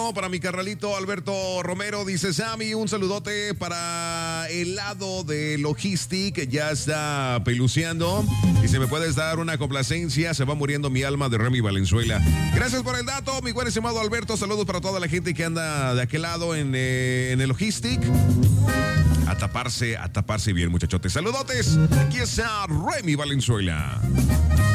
Para mi carnalito Alberto Romero, dice Sammy, un saludote para el lado de Logistic, que ya está peluceando. Y si me puedes dar una complacencia, se va muriendo mi alma de Remy Valenzuela. Gracias por el dato, mi buen estimado Alberto. Saludos para toda la gente que anda de aquel lado en el Logistic. A taparse bien, muchachotes. Saludotes. Aquí está Remy Valenzuela.